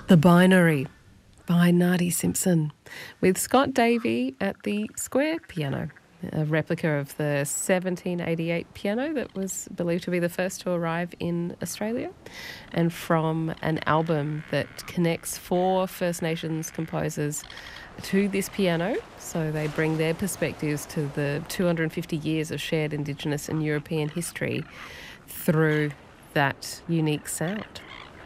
The Binary by Nadi Simpson, with Scott Davey at the square piano, a replica of the 1788 piano that was believed to be the first to arrive in Australia, and from an album that connects 4 First Nations composers to this piano. So they bring their perspectives to the 250 years of shared Indigenous and European history through that unique sound.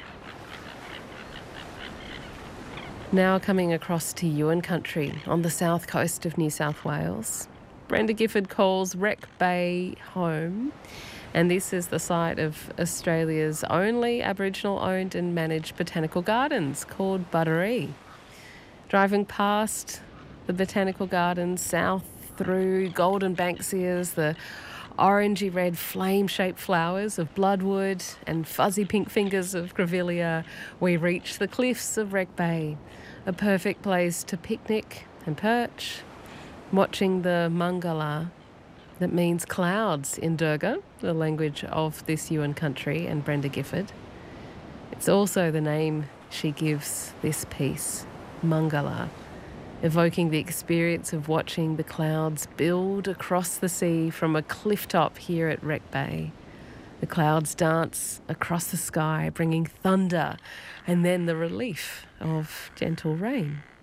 Now coming across to Yuin country on the south coast of New South Wales, Brenda Gifford calls Wreck Bay home, and this is the site of Australia's only Aboriginal-owned and managed botanical gardens called Butteree. Driving past the botanical gardens south through golden banksias, the orangey red flame-shaped flowers of bloodwood and fuzzy pink fingers of grevillea, we reach the cliffs of Wreck Bay, a perfect place to picnic and perch, watching the mangala, that means clouds in Durga, the language of this Yuin country and Brenda Gifford. It's also the name she gives this piece, Mangala, evoking the experience of watching the clouds build across the sea from a cliff top here at Wreck Bay. The clouds dance across the sky, bringing thunder and then the relief of gentle rain.